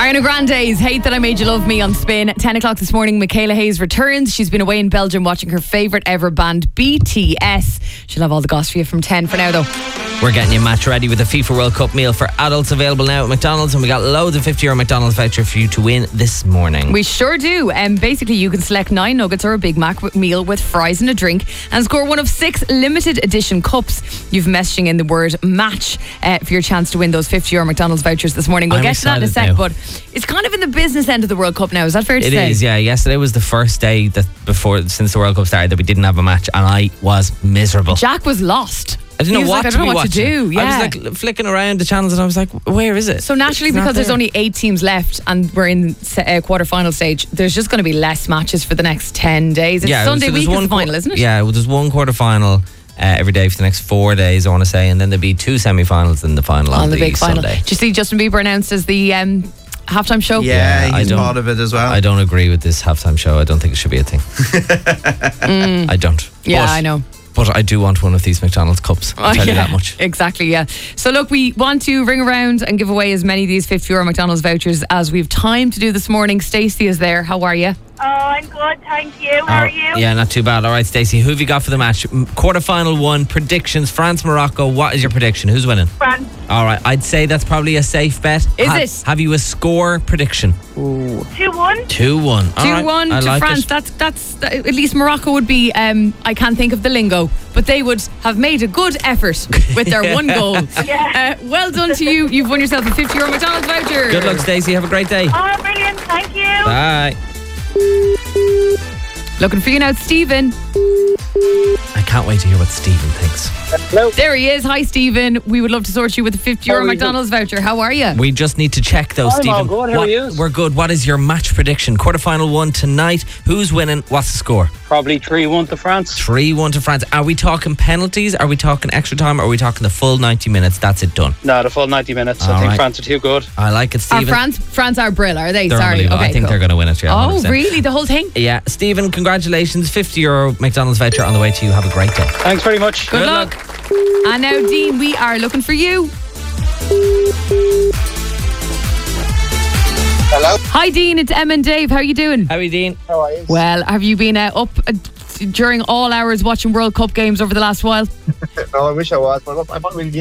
Ariana Grande's Hate That I Made You Love Me on Spin. 10 o'clock this morning, Michaela Hayes returns. She's been away in Belgium watching her favourite ever band, BTS. She'll have all the goss for you from 10 for now, though. We're getting you match ready with a FIFA World Cup meal for adults available now at McDonald's, and we got loads of €50 McDonald's voucher for you to win this morning. We sure do. Basically, you can select 9 nuggets or a Big Mac meal with fries and a drink and score one of 6 limited edition cups. You've messaging in the word match for your chance to win those €50 McDonald's vouchers this morning. We'll get to that in a sec, but it's kind of in the business end of the World Cup now. Is that fair to say? It is, yeah. Yesterday was the first day since the World Cup started that we didn't have a match, and I was miserable. Jack was lost. I didn't know what to do. Yeah. I was like flicking around the channels and I was like, where is it? So naturally, because there's only 8 teams left and we're in quarter-final stage, there's just going to be less matches for the next 10 days. It's Sunday week is the final, isn't it? Yeah, well, there's one quarter-final every day for the next 4 days, I want to say, and then there'll be 2 semi-finals in the final on the big final. Sunday. Did you see Justin Bieber announced as the halftime show? Yeah, he's part of it as well. I don't agree with this halftime show. I don't think it should be a thing. I don't. Yeah, I know. But I do want one of these McDonald's cups. I'll tell you that much. Exactly, yeah. So look, we want to ring around and give away as many of these €50 McDonald's vouchers as we've time to do this morning. Stacey is there. How are you? Oh, I'm good, thank you. How are you? Yeah, not too bad. All right, Stacey, who have you got for the match? Quarter-final 1, predictions, France-Morocco. What is your prediction? Who's winning? France. All right, I'd say that's probably a safe bet. Is it? Have you a score prediction? 2-1. 2-1. 2-1 to France. That's at least Morocco would be, I can't think of the lingo, but they would have made a good effort with their one goal. Yeah. Well done to you. You've won yourself a €50 McDonald's voucher. Good luck, Stacey. Have a great day. Oh, brilliant. Thank you. Bye. Looking for you now, Stephen. I can't wait to hear what Stephen thinks. Hello. There he is. Hi, Stephen. We would love to sort you with a €50 McDonald's voucher. How are you? We just need to check though, Stephen. I'm all good. How are you? We're good. What is your match prediction? Quarter-final 1 tonight. Who's winning? What's the score? Probably 3-1 to France. 3-1 to France. Are we talking penalties? Are we talking extra time? Or are we talking the full 90 minutes? That's it done. No, the full 90 minutes. All I think right. France are too good. I like it, Stephen. France are brill, are they? They're Sorry. Okay, I think they're going to win it. Yeah, oh, 100%. really? The whole thing? Yeah. Stephen, congratulations. €50 McDonald's voucher on the way to you. Have a great day. Thanks very much. Good luck. And now, Dean, we are looking for you. Hello. Hi, Dean. It's Em and Dave. How are you doing? How are you, Dean? How are you? Well, have you been up during all hours watching World Cup games over the last while? No, I wish I was, but I'm not really